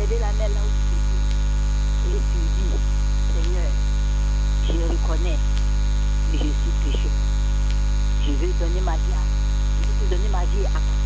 regardé la mer là où tu étais. Et tu dis, Seigneur, je reconnais que je suis pécheur. Je veux donner ma vie à